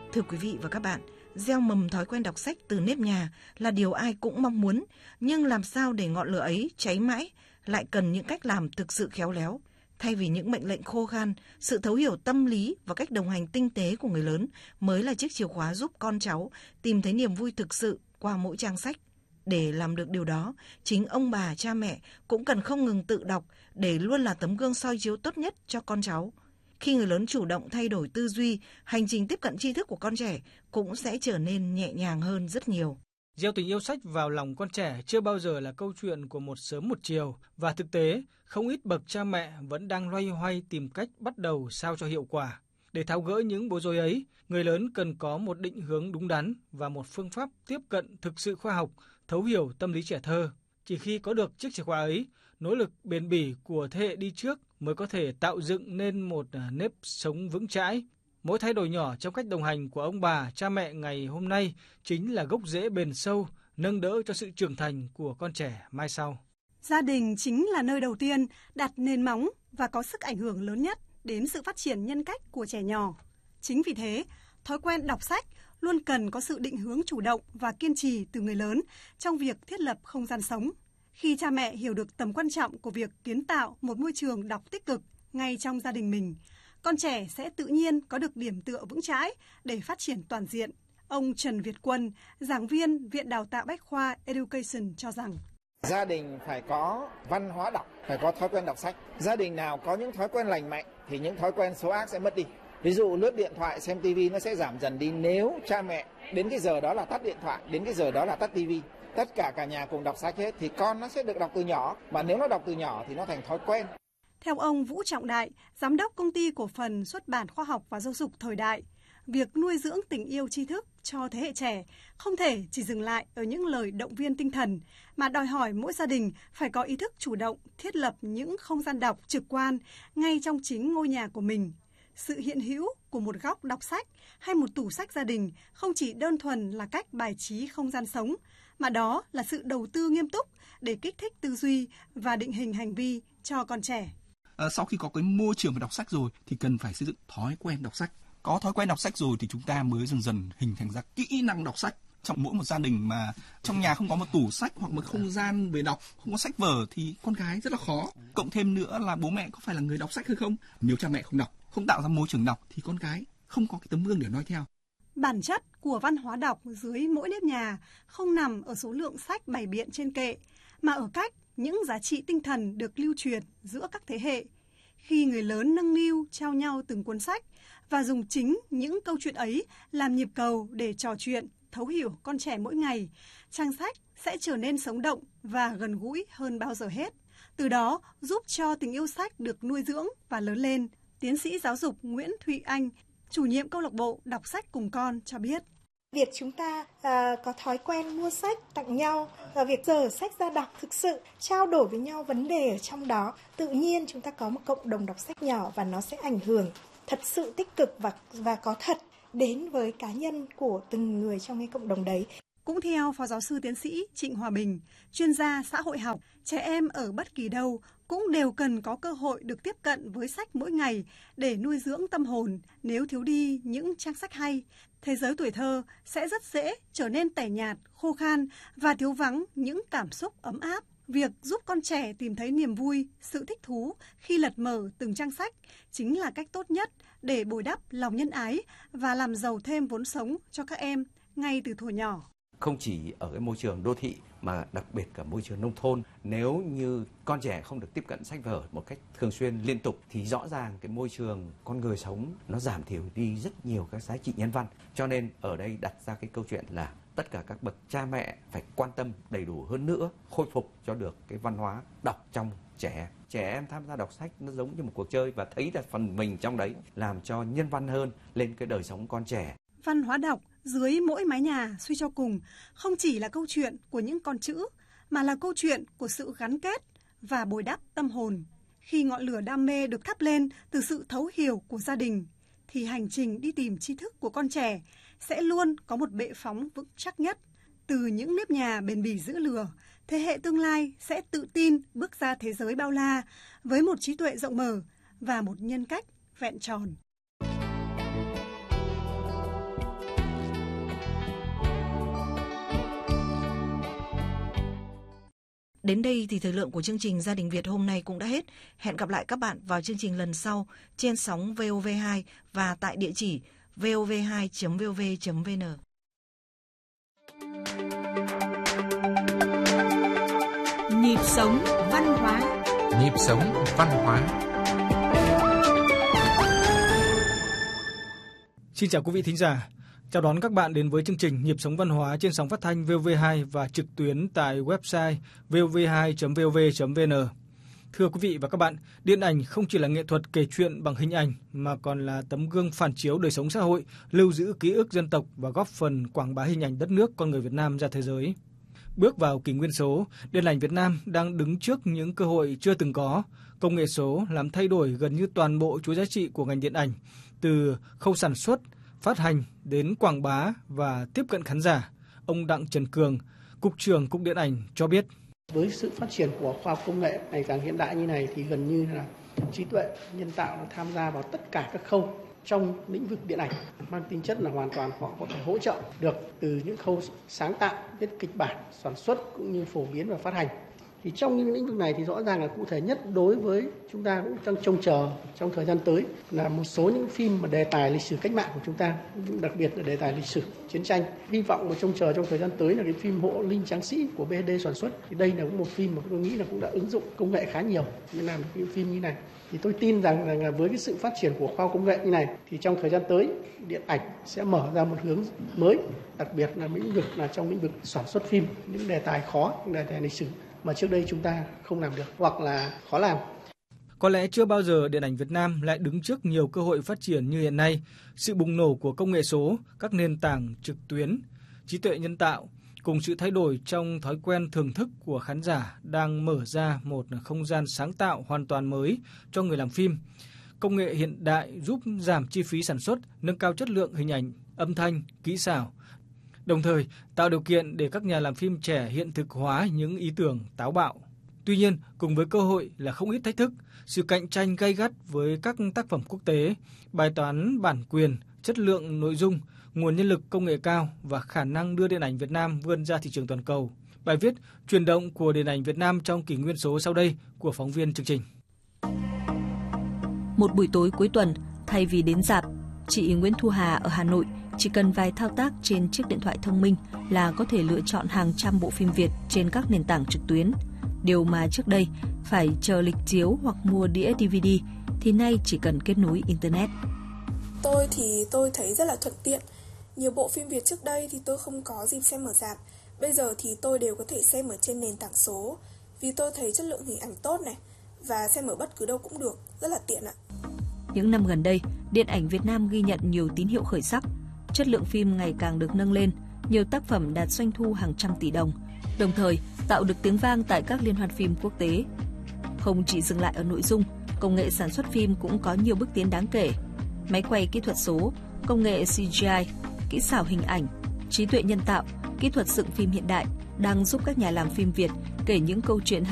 Thưa quý vị và các bạn, gieo mầm thói quen đọc sách từ nếp nhà là điều ai cũng mong muốn, nhưng làm sao để ngọn lửa ấy cháy mãi lại cần những cách làm thực sự khéo léo. Thay vì những mệnh lệnh khô khan, sự thấu hiểu tâm lý và cách đồng hành tinh tế của người lớn mới là chiếc chìa khóa giúp con cháu tìm thấy niềm vui thực sự qua mỗi trang sách. Để làm được điều đó, chính ông bà, cha mẹ cũng cần không ngừng tự đọc để luôn là tấm gương soi chiếu tốt nhất cho con cháu. Khi người lớn chủ động thay đổi tư duy, hành trình tiếp cận tri thức của con trẻ cũng sẽ trở nên nhẹ nhàng hơn rất nhiều. Gieo tình yêu sách vào lòng con trẻ chưa bao giờ là câu chuyện của một sớm một chiều, và thực tế, không ít bậc cha mẹ vẫn đang loay hoay tìm cách bắt đầu sao cho hiệu quả. Để tháo gỡ những bối rối ấy, người lớn cần có một định hướng đúng đắn và một phương pháp tiếp cận thực sự khoa học, thấu hiểu tâm lý trẻ thơ. Chỉ khi có được chiếc chìa khóa ấy, nỗ lực bền bỉ của thế hệ đi trước mới có thể tạo dựng nên một nếp sống vững chãi. Mỗi thay đổi nhỏ trong cách đồng hành của ông bà, cha mẹ ngày hôm nay chính là gốc rễ bền sâu, nâng đỡ cho sự trưởng thành của con trẻ mai sau. Gia đình chính là nơi đầu tiên đặt nền móng và có sức ảnh hưởng lớn nhất đến sự phát triển nhân cách của trẻ nhỏ. Chính vì thế, thói quen đọc sách luôn cần có sự định hướng chủ động và kiên trì từ người lớn trong việc thiết lập không gian sống. Khi cha mẹ hiểu được tầm quan trọng của việc kiến tạo một môi trường đọc tích cực ngay trong gia đình mình, con trẻ sẽ tự nhiên có được điểm tựa vững chãi để phát triển toàn diện. Ông Trần Việt Quân, giảng viên Viện Đào tạo Bách khoa Education cho rằng gia đình phải có văn hóa đọc, phải có thói quen đọc sách. Gia đình nào có những thói quen lành mạnh thì những thói quen xấu ác sẽ mất đi. Ví dụ lướt điện thoại, xem tivi nó sẽ giảm dần đi nếu cha mẹ đến cái giờ đó là tắt điện thoại, đến cái giờ đó là tắt tivi. Tất cả nhà cùng đọc sách hết thì con nó sẽ được đọc từ nhỏ, mà nếu nó đọc từ nhỏ thì nó thành thói quen. Theo ông Vũ Trọng Đại, giám đốc công ty cổ phần xuất bản khoa học và giáo dục Thời Đại, việc nuôi dưỡng tình yêu tri thức cho thế hệ trẻ không thể chỉ dừng lại ở những lời động viên tinh thần, mà đòi hỏi mỗi gia đình phải có ý thức chủ động thiết lập những không gian đọc trực quan ngay trong chính ngôi nhà của mình. Sự hiện hữu của một góc đọc sách hay một tủ sách gia đình không chỉ đơn thuần là cách bài trí không gian sống, mà đó là sự đầu tư nghiêm túc để kích thích tư duy và định hình hành vi cho con trẻ. Sau khi có cái môi trường về đọc sách rồi thì cần phải xây dựng thói quen đọc sách. Có thói quen đọc sách rồi thì chúng ta mới dần dần hình thành ra kỹ năng đọc sách. Trong mỗi một gia đình mà trong nhà không có một tủ sách hoặc một không gian về đọc, không có sách vở thì con cái rất là khó. Cộng thêm nữa là bố mẹ có phải là người đọc sách hay không? Nếu cha mẹ không đọc, không tạo ra môi trường đọc thì con cái không có cái tấm gương để noi theo. Bản chất của văn hóa đọc dưới mỗi nếp nhà không nằm ở số lượng sách bày biện trên kệ, mà ở cách những giá trị tinh thần được lưu truyền giữa các thế hệ. Khi người lớn nâng niu trao nhau từng cuốn sách và dùng chính những câu chuyện ấy làm nhịp cầu để trò chuyện, thấu hiểu con trẻ mỗi ngày, trang sách sẽ trở nên sống động và gần gũi hơn bao giờ hết. Từ đó giúp cho tình yêu sách được nuôi dưỡng và lớn lên. Tiến sĩ giáo dục Nguyễn Thụy Anh, chủ nhiệm câu lạc bộ đọc sách cùng con cho biết. Việc chúng ta có thói quen mua sách tặng nhau và việc dở sách ra đọc thực sự trao đổi với nhau vấn đề ở trong đó, tự nhiên chúng ta có một cộng đồng đọc sách nhỏ và nó sẽ ảnh hưởng thật sự tích cực và có thật đến với cá nhân của từng người trong cái cộng đồng đấy. Cũng theo Phó Giáo sư Tiến sĩ Trịnh Hòa Bình, chuyên gia xã hội học, trẻ em ở bất kỳ đâu cũng đều cần có cơ hội được tiếp cận với sách mỗi ngày để nuôi dưỡng tâm hồn. Nếu thiếu đi những trang sách hay, thế giới tuổi thơ sẽ rất dễ trở nên tẻ nhạt, khô khan và thiếu vắng những cảm xúc ấm áp. Việc giúp con trẻ tìm thấy niềm vui, sự thích thú khi lật mở từng trang sách chính là cách tốt nhất để bồi đắp lòng nhân ái và làm giàu thêm vốn sống cho các em ngay từ thuở nhỏ. Không chỉ ở cái môi trường đô thị mà đặc biệt cả môi trường nông thôn, nếu như con trẻ không được tiếp cận sách vở một cách thường xuyên liên tục thì rõ ràng cái môi trường con người sống nó giảm thiểu đi rất nhiều các giá trị nhân văn. Cho nên ở đây đặt ra cái câu chuyện là tất cả các bậc cha mẹ phải quan tâm đầy đủ hơn nữa, khôi phục cho được cái văn hóa đọc trong trẻ em. Trẻ em tham gia đọc sách nó giống như một cuộc chơi và thấy được phần mình trong đấy, làm cho nhân văn hơn lên cái đời sống con trẻ. Văn hóa đọc dưới mỗi mái nhà suy cho cùng không chỉ là câu chuyện của những con chữ, mà là câu chuyện của sự gắn kết và bồi đắp tâm hồn. Khi ngọn lửa đam mê được thắp lên từ sự thấu hiểu của gia đình, thì hành trình đi tìm tri thức của con trẻ sẽ luôn có một bệ phóng vững chắc nhất. Từ những nếp nhà bền bỉ giữ lửa, thế hệ tương lai sẽ tự tin bước ra thế giới bao la với một trí tuệ rộng mở và một nhân cách vẹn tròn. Đến đây thì thời lượng của chương trình Gia đình Việt hôm nay cũng đã hết. Hẹn gặp lại các bạn vào chương trình lần sau trên sóng VOV2 và tại địa chỉ vov2.vov.vn. Nhịp sống văn hóa. Nhịp sống văn hóa. Xin chào quý vị thính giả. Chào đón các bạn đến với chương trình Nhịp sống văn hóa trên sóng phát thanh VOV2 và trực tuyến tại website vov2.vov.vn. Thưa quý vị và các bạn, điện ảnh không chỉ là nghệ thuật kể chuyện bằng hình ảnh mà còn là tấm gương phản chiếu đời sống xã hội, lưu giữ ký ức dân tộc và góp phần quảng bá hình ảnh đất nước con người Việt Nam ra thế giới. Bước vào kỷ nguyên số, điện ảnh Việt Nam đang đứng trước những cơ hội chưa từng có. Công nghệ số làm thay đổi gần như toàn bộ chuỗi giá trị của ngành điện ảnh, từ khâu sản xuất, phát hành đến quảng bá và tiếp cận khán giả. Ông Đặng Trần Cường, Cục trưởng Cục Điện ảnh cho biết. Với sự phát triển của khoa học công nghệ ngày càng hiện đại như này thì gần như là trí tuệ nhân tạo tham gia vào tất cả các khâu trong lĩnh vực điện ảnh, mang tính chất là hoàn toàn họ có thể hỗ trợ được từ những khâu sáng tạo, viết kịch bản, sản xuất cũng như phổ biến và phát hành. Thì trong những lĩnh vực này thì rõ ràng là cụ thể nhất đối với chúng ta cũng đang trông chờ trong thời gian tới là một số những phim mà đề tài lịch sử cách mạng của chúng ta, đặc biệt là đề tài lịch sử chiến tranh. Hy vọng mà trông chờ trong thời gian tới là cái phim Hộ Linh Tráng Sĩ của BD sản xuất. Thì đây là một phim mà tôi nghĩ là cũng đã ứng dụng công nghệ khá nhiều để làm cái phim như này. Thì tôi tin rằng là với cái sự phát triển của khoa học công nghệ như này thì trong thời gian tới điện ảnh sẽ mở ra một hướng mới, đặc biệt là lĩnh vực là trong lĩnh vực sản xuất phim, những đề tài khó, những đề tài lịch sử mà trước đây chúng ta không làm được hoặc là khó làm. Có lẽ chưa bao giờ điện ảnh Việt Nam lại đứng trước nhiều cơ hội phát triển như hiện nay. Sự bùng nổ của công nghệ số, các nền tảng trực tuyến, trí tuệ nhân tạo cùng sự thay đổi trong thói quen thưởng thức của khán giả đang mở ra một không gian sáng tạo hoàn toàn mới cho người làm phim. Công nghệ hiện đại giúp giảm chi phí sản xuất, nâng cao chất lượng hình ảnh, âm thanh, kỹ xảo, đồng thời tạo điều kiện để các nhà làm phim trẻ hiện thực hóa những ý tưởng táo bạo. Tuy nhiên, cùng với cơ hội là không ít thách thức, sự cạnh tranh gay gắt với các tác phẩm quốc tế, bài toán bản quyền, chất lượng nội dung, nguồn nhân lực công nghệ cao và khả năng đưa điện ảnh Việt Nam vươn ra thị trường toàn cầu. Bài viết Chuyển động của điện ảnh Việt Nam trong kỷ nguyên số sau đây của phóng viên chương trình. Một buổi tối cuối tuần, thay vì đến rạp, chị Nguyễn Thu Hà ở Hà Nội chỉ cần vài thao tác trên chiếc điện thoại thông minh là có thể lựa chọn hàng trăm bộ phim Việt trên các nền tảng trực tuyến. Điều mà trước đây phải chờ lịch chiếu hoặc mua đĩa DVD thì nay chỉ cần kết nối Internet. Tôi thấy rất là thuận tiện. Nhiều bộ phim Việt trước đây thì tôi không có dịp xem ở rạp. Bây giờ thì tôi đều có thể xem ở trên nền tảng số. Vì tôi thấy chất lượng hình ảnh tốt này và xem ở bất cứ đâu cũng được, rất là tiện ạ. Những năm gần đây, điện ảnh Việt Nam ghi nhận nhiều tín hiệu khởi sắc. Chất lượng phim ngày càng được nâng lên, nhiều tác phẩm đạt doanh thu hàng trăm tỷ đồng, đồng thời tạo được tiếng vang tại các liên hoan phim quốc tế. Không chỉ dừng lại ở nội dung, công nghệ sản xuất phim cũng có nhiều bước tiến đáng kể. Máy quay kỹ thuật số, công nghệ CGI, kỹ xảo hình ảnh, trí tuệ nhân tạo, kỹ thuật dựng phim hiện đại đang giúp các nhà làm phim Việt kể những câu chuyện